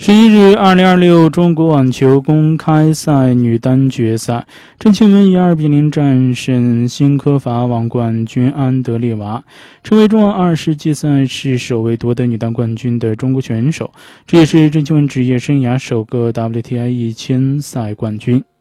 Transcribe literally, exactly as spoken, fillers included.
十一日，二零二六中国网球公开赛女单决赛，郑钦文以二比零战胜新科法网冠军安德烈娃，成为中网二十届赛事首位夺得女单冠军的中国选手，这也是郑钦文职业生涯首个 W T I 一千赛冠军。